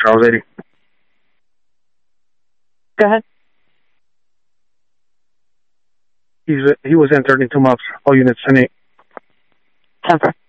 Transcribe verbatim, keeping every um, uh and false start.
Charles eighty. Go ahead. He's, he was in thirty-two months. All units, ten eight. ten four.